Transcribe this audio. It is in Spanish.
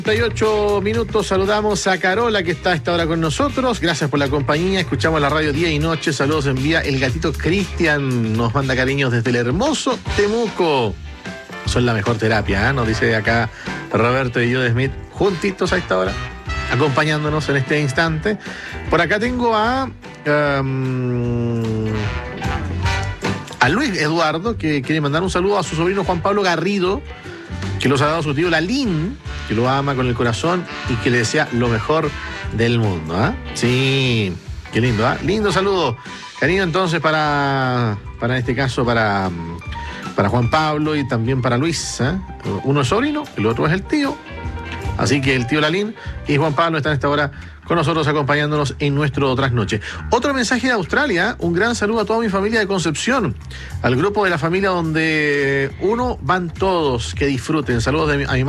38 minutos, saludamos a Carola que está a esta hora con nosotros. Gracias por la compañía, escuchamos la radio día y noche. Saludos envía el gatito Cristian, nos manda cariños desde el hermoso Temuco. Son la mejor terapia, ¿eh? Nos dice acá Roberto y yo de Smith, juntitos a esta hora, acompañándonos en este instante. Por acá tengo a Luis Eduardo, que quiere mandar un saludo a su sobrino Juan Pablo Garrido, que los ha dado su tío Lalín, que lo ama con el corazón y que le desea lo mejor del mundo, ¿ah? Sí, qué lindo, ¿ah? Lindo saludo. Cariño entonces para este caso, para Juan Pablo y también para Luis, ¿eh? Uno es sobrino, el otro es el tío. Así que el tío Lalín y Juan Pablo están a esta hora con nosotros acompañándonos en nuestro trasnoche. Otro mensaje de Australia, un gran saludo a toda mi familia de Concepción, al grupo de la familia donde uno van todos, que disfruten. Saludos a mi